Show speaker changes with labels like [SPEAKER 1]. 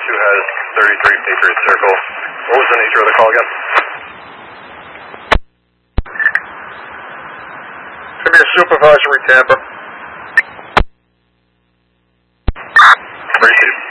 [SPEAKER 1] has 33 Patriot Circle. What was the nature of the call again?
[SPEAKER 2] Give me a supervisory tamper.
[SPEAKER 1] Receive.